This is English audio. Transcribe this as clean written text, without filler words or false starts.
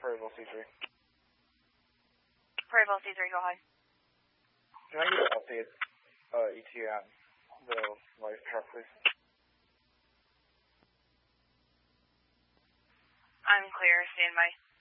Prairieville C3. Prairieville C3, go ahead. Can I get an update, ETA on the life truck, please? I'm clear, stand by.